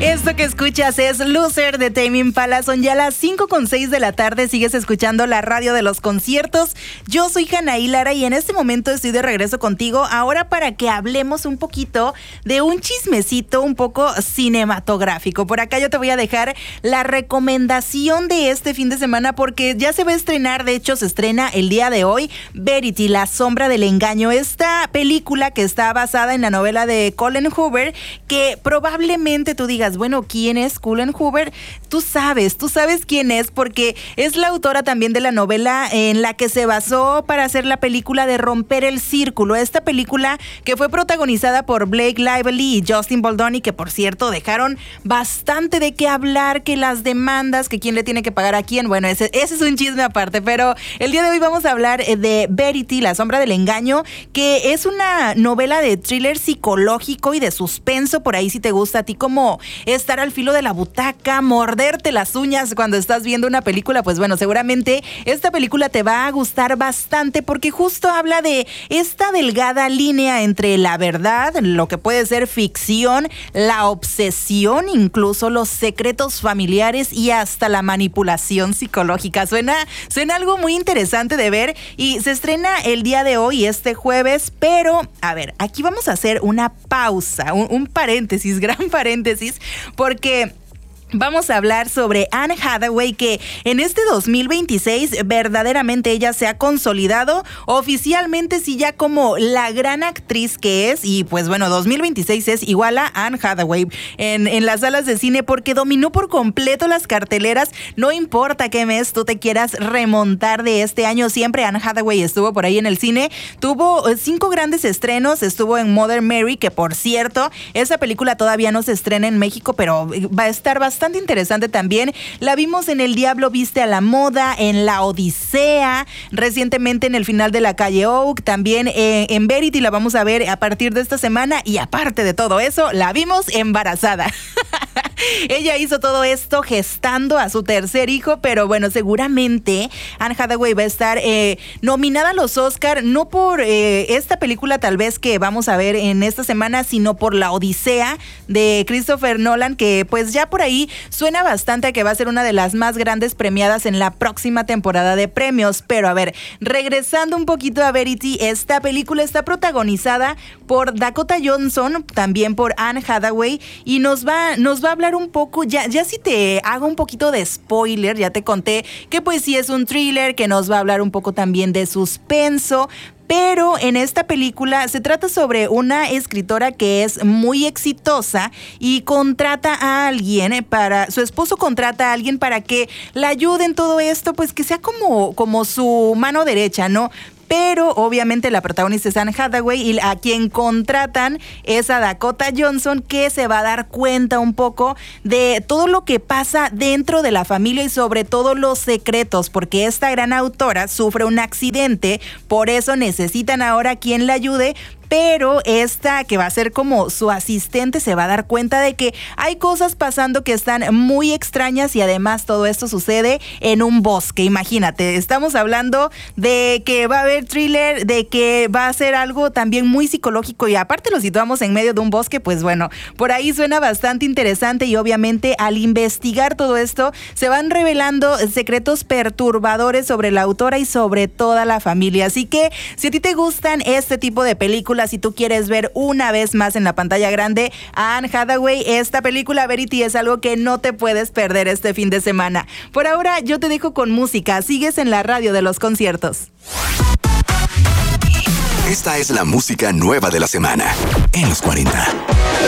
Esto que escuchas es Loser de Tame Impala. Son ya las 5:06 de la tarde. Sigues escuchando la radio de los conciertos. Yo soy Janaí Lara y en este momento estoy de regreso contigo. Ahora para que hablemos un poquito de un chismecito un poco cinematográfico. Por acá yo te voy a dejar la recomendación de este fin de semana porque ya se va a estrenar. De hecho, se estrena el día de hoy Verity, La sombra del engaño. Esta película que está basada en la novela de Colin Hoover, que probablemente tú digas, bueno, ¿quién es Colin Hoover? Tú sabes quién es porque es la autora también de la novela en la que se basó para hacer la película de Romper el Círculo. Esta película que fue protagonizada por Blake Lively y Justin Baldoni, que por cierto dejaron bastante de qué hablar, que las demandas, que quién le tiene que pagar a quién. Bueno, ese es un chisme aparte, pero el día de hoy vamos a hablar de Verity, La sombra del engaño, que es una novela de thriller psicológico y de suspenso. Por ahí si te gusta a ti como estar al filo de la butaca, morderte las uñas cuando estás viendo una película, pues bueno, seguramente esta película te va a gustar bastante porque justo habla de esta delgada línea entre la verdad, lo que puede ser ficción, la obsesión, incluso los secretos familiares y hasta la manipulación psicológica. Suena algo muy interesante de ver y se estrena el día de hoy, este jueves, pero a ver, aquí vamos a hacer una pausa, un paréntesis, gran paréntesis, porque vamos a hablar sobre Anne Hathaway, que en este 2026 verdaderamente ella se ha consolidado oficialmente, sí, ya como la gran actriz que es. Y pues bueno, 2026 es igual a Anne Hathaway en las salas de cine porque dominó por completo las carteleras. No importa qué mes tú te quieras remontar de este año, siempre Anne Hathaway estuvo por ahí en el cine. Tuvo 5 grandes estrenos, estuvo en Mother Mary, que por cierto, esa película todavía no se estrena en México, pero va a estar bastante interesante también. La vimos en El Diablo Viste a la Moda, en La Odisea, recientemente en El Final de la Calle Oak, también en Verity la vamos a ver a partir de esta semana y aparte de todo eso, la vimos embarazada. Ella hizo todo esto gestando a su tercer hijo, pero bueno, seguramente Anne Hathaway va a estar nominada a los Oscar, no por esta película tal vez que vamos a ver en esta semana, sino por La Odisea de Christopher Nolan, que pues ya por ahí suena bastante a que va a ser una de las más grandes premiadas en la próxima temporada de premios. Pero a ver, regresando un poquito a Verity, esta película está protagonizada por Dakota Johnson, también por Anne Hathaway, y nos va a hablar un poco, ya si te hago un poquito de spoiler, ya te conté que pues sí es un thriller, que nos va a hablar un poco también de suspenso. Pero en esta película se trata sobre una escritora que es muy exitosa y contrata a alguien su esposo contrata a alguien para que la ayude en todo esto, pues que sea como su mano derecha, ¿no? Pero obviamente la protagonista es Anne Hathaway y a quien contratan es a Dakota Johnson, que se va a dar cuenta un poco de todo lo que pasa dentro de la familia y sobre todo los secretos, porque esta gran autora sufre un accidente, por eso necesitan ahora quien la ayude. Pero esta que va a ser como su asistente se va a dar cuenta de que hay cosas pasando que están muy extrañas y además todo esto sucede en un bosque. Imagínate, estamos hablando de que va a haber thriller, de que va a ser algo también muy psicológico y aparte lo situamos en medio de un bosque, pues bueno, por ahí suena bastante interesante y obviamente al investigar todo esto se van revelando secretos perturbadores sobre la autora y sobre toda la familia. Así que si a ti te gustan este tipo de películas, si tú quieres ver una vez más en la pantalla grande a Anne Hathaway, esta película Verity es algo que no te puedes perder este fin de semana. Por ahora yo te dejo con música, sigues en la radio de los conciertos. Esta es la música nueva de la semana en los 40.